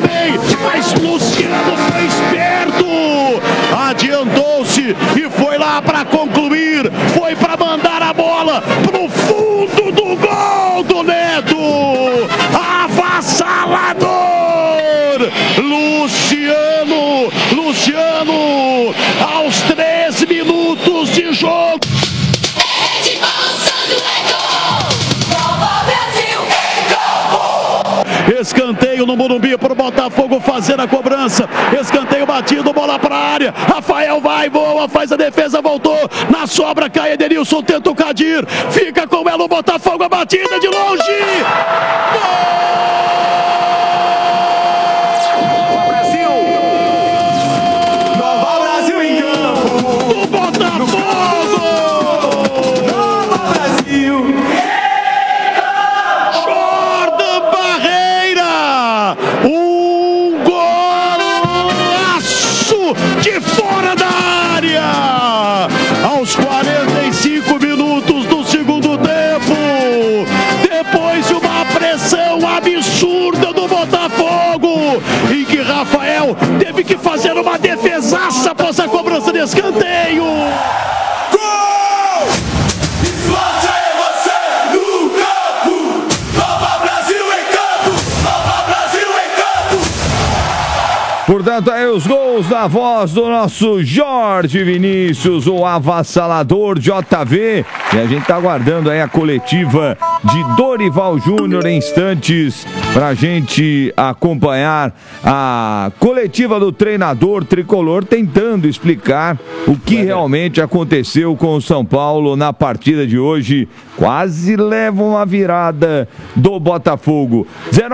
também, mas Luciano foi esperto, adiantou-se e foi lá para concluir, foi para mandar a bola pro fundo do gol do Neto, avassalador, Luciano, aos 13 minutos de jogo. Escanteio no Morumbi para o Botafogo fazer a cobrança. Escanteio batido, bola para a área. Rafael vai, voa, faz a defesa, voltou. Na sobra cai Edenilson, tenta o Kadir. Fica com ela o Botafogo, a batida de longe. Gol! De fora da área, aos 45 minutos do segundo tempo, depois de uma pressão absurda do Botafogo, em que Rafael teve que fazer uma defesaça após a cobrança de escanteio. Portanto, aí os gols da voz do nosso Jorge Vinícius, o avassalador JV. E a gente tá aguardando aí a coletiva de Dorival Júnior em instantes pra gente acompanhar a coletiva do treinador tricolor tentando explicar o que realmente aconteceu com o São Paulo na partida de hoje. Quase leva uma virada do Botafogo.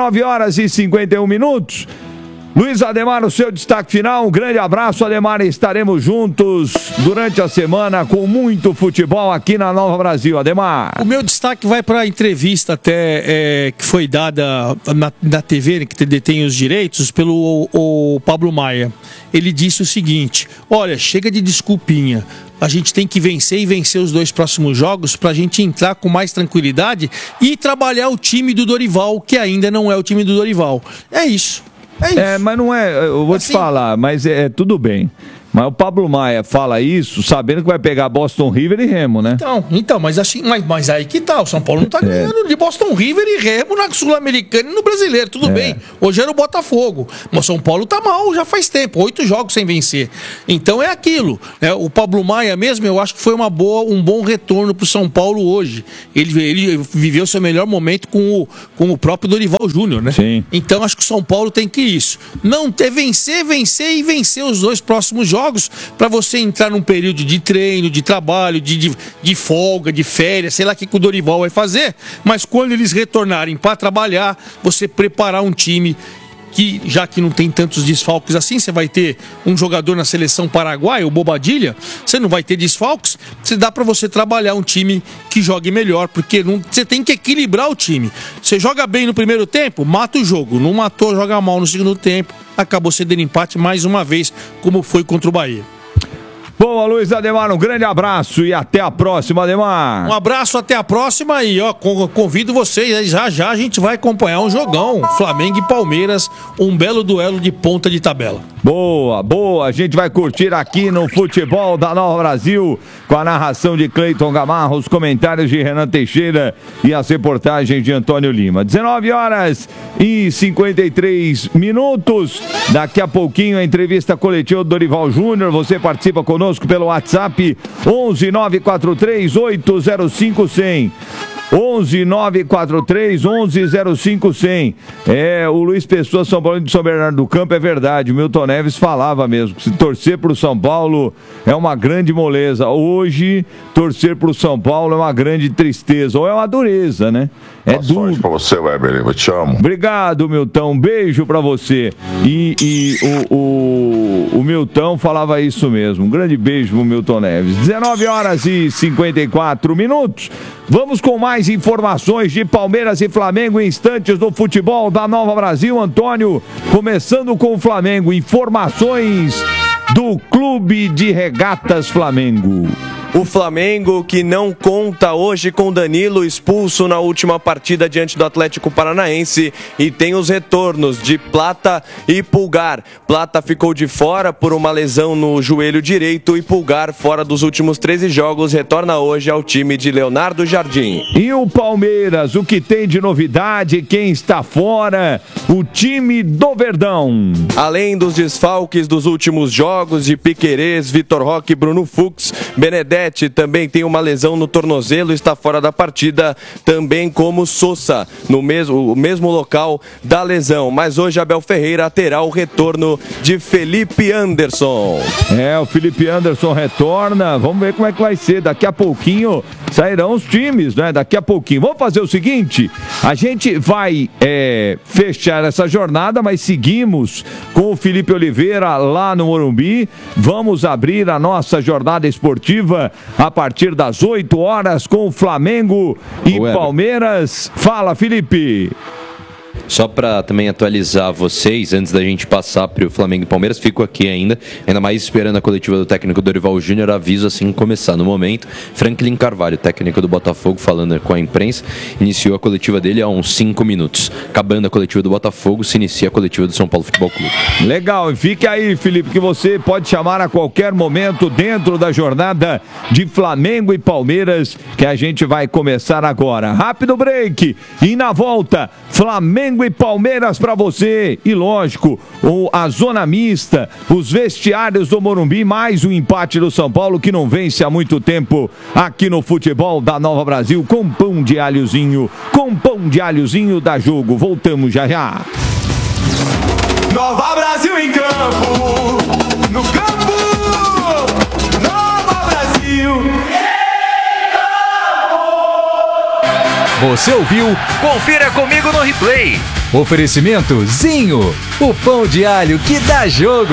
19h51. Luiz Ademar, o seu destaque final. Um grande abraço, Ademar. Estaremos juntos durante a semana com muito futebol aqui na Nova Brasil. Ademar. O meu destaque vai para a entrevista até que foi dada na TV, que detém os direitos, pelo o Pablo Maia. Ele disse o seguinte: olha, chega de desculpinha. A gente tem que vencer e vencer os 2 próximos jogos para a gente entrar com mais tranquilidade e trabalhar o time do Dorival, que ainda não é o time do Dorival. É isso. Mas não é, eu vou te falar, mas tudo bem. Mas o Pablo Maia fala isso sabendo que vai pegar Boston River e Remo, né? Então, mas assim, mas aí que tá, o São Paulo não tá ganhando de Boston River e Remo na Sul-Americana e no Brasileiro, tudo bem. Hoje era o Botafogo, mas o São Paulo tá mal já faz tempo, 8 jogos sem vencer. Então é aquilo, né? O Pablo Maia mesmo, eu acho que foi um bom retorno pro São Paulo hoje. Ele viveu seu melhor momento com o próprio Dorival Júnior, né? Sim. Então acho que o São Paulo tem que isso. Não ter vencer e vencer os 2 próximos jogos para você entrar num período de treino, de trabalho, de folga, de férias, sei lá o que o Dorival vai fazer, mas quando eles retornarem para trabalhar, você preparar um time que, já que não tem tantos desfalques assim, você vai ter um jogador na seleção paraguaia, o Bobadilla, você não vai ter desfalques, dá para você trabalhar um time que jogue melhor, porque você tem que equilibrar o time. Você joga bem no primeiro tempo, mata o jogo, não matou, joga mal no segundo tempo, acabou cedendo empate mais uma vez, como foi contra o Bahia. Boa, Luiz Ademar, um grande abraço e até a próxima, Ademar. Um abraço, até a próxima e convido vocês, já a gente vai acompanhar um jogão, Flamengo e Palmeiras, um belo duelo de ponta de tabela. Boa, a gente vai curtir aqui no Futebol da Nova Brasil, com a narração de Cleiton Gamarra, os comentários de Renan Teixeira e as reportagens de Antônio Lima. 19h53. Daqui a pouquinho a entrevista coletiva do Dorival Júnior. Você participa conosco pelo WhatsApp 11 943 805 100. 11 943 11 05 100. O Luiz Pessoa, São Paulo de São Bernardo do Campo, é verdade. O Milton Neves falava mesmo. Se torcer pro São Paulo é uma grande moleza. Hoje, torcer pro São Paulo é uma grande tristeza. Ou é uma dureza, né? É duro. Pra você, Weber, eu te amo. Obrigado, Milton. Um beijo pra você. O Milton falava isso mesmo. Um grande beijo pro Milton Neves. 19h54. Vamos com mais informações de Palmeiras e Flamengo em instantes do futebol da Nova Brasil. Antônio, começando com o Flamengo. Informações do Clube de Regatas Flamengo. O Flamengo, que não conta hoje com Danilo, expulso na última partida diante do Atlético Paranaense, e tem os retornos de Plata e Pulgar. Plata ficou de fora por uma lesão no joelho direito e Pulgar, fora dos últimos 13 jogos, retorna hoje ao time de Leonardo Jardim. E o Palmeiras, o que tem de novidade? Quem está fora? O time do Verdão. Além dos desfalques dos últimos jogos de Piquerez, Vitor Roque e Bruno Fux, Benedetti também tem uma lesão no tornozelo, está fora da partida, também como Sousa, no mesmo local da lesão. Mas hoje Abel Ferreira terá o retorno de Felipe Anderson. O Felipe Anderson retorna, vamos ver como é que vai ser. Daqui a pouquinho sairão os times, né? Daqui a pouquinho. Vamos fazer o seguinte, a gente vai fechar essa jornada, mas seguimos com o Felipe Oliveira lá no Morumbi. Vamos abrir a nossa jornada esportiva a partir das 8 horas com o Flamengo e Palmeiras. Fala, Felipe. Só para também atualizar vocês, antes da gente passar para o Flamengo e Palmeiras, fico aqui ainda mais esperando a coletiva do técnico Dorival Júnior, aviso assim começar. No momento, Franklin Carvalho, técnico do Botafogo, falando com a imprensa, iniciou a coletiva dele há uns 5 minutos. Acabando a coletiva do Botafogo, se inicia a coletiva do São Paulo Futebol Clube. Legal, e fique aí, Felipe, que você pode chamar a qualquer momento dentro da jornada de Flamengo e Palmeiras, que a gente vai começar agora. Rápido break, e na volta, Flamengo e Palmeiras para você. E lógico, a zona mista, os vestiários do Morumbi, mais um empate do São Paulo que não vence há muito tempo aqui no futebol da Nova Brasil, com pão de alhozinho, da Jogo. Voltamos já já. Nova Brasil em campo, no campo, Nova Brasil. Você ouviu? Confira comigo no replay. Oferecimento Zinho, o pão de alho que dá jogo.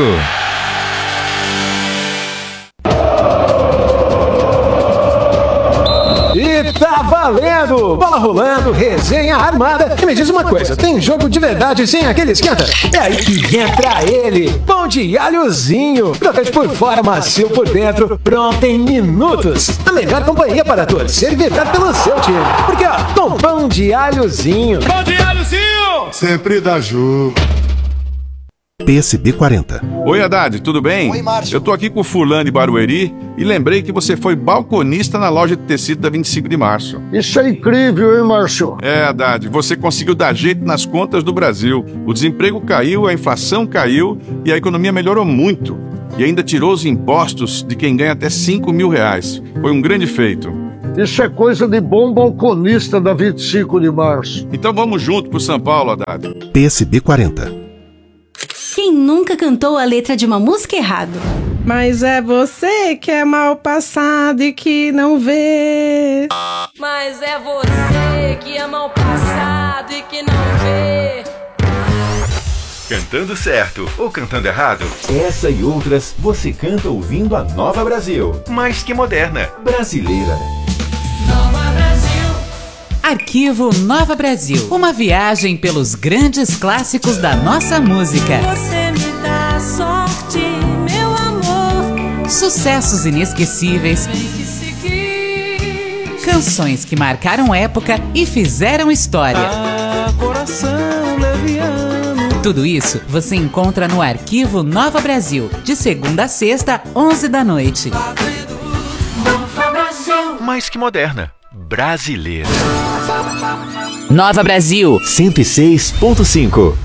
E tá valendo! Bola rolando, resenha armada. E me diz uma coisa, tem jogo de verdade sem aquele esquenta? É aí que entra ele, pão de alhozinho. Crocante por fora, macio por dentro, pronto em minutos. A melhor companhia para torcer e vibrar pelo seu time. Porque ó, com pão de alhozinho. Pão de alhozinho! Sempre dá jogo. PSB 40. Oi, Haddad, tudo bem? Oi, Márcio. Eu tô aqui com o fulano de Barueri e lembrei que você foi balconista na loja de tecido da 25 de março. Isso é incrível, hein, Márcio? Haddad, você conseguiu dar jeito nas contas do Brasil. O desemprego caiu, a inflação caiu e a economia melhorou muito. E ainda tirou os impostos de quem ganha até 5 mil reais. Foi um grande feito. Isso é coisa de bom balconista da 25 de março. Então vamos junto pro São Paulo, Haddad. PSB 40. Quem nunca cantou a letra de uma música errado? Mas é você que é mal passado e que não vê. Mas é você que é mal passado e que não vê. Cantando certo ou cantando errado? Essa e outras você canta ouvindo a Nova Brasil. Mais que moderna, brasileira. Nova Brasil. Arquivo Nova Brasil. Uma viagem pelos grandes clássicos da nossa música. Você me dá sorte, meu amor. Sucessos inesquecíveis. Tem que seguir. Canções que marcaram época e fizeram história. Coração leviano. Tudo isso você encontra no Arquivo Nova Brasil, de segunda a sexta, 11 da noite. Nova Brasil. Mais que moderna, brasileira. Nova Brasil 106.5.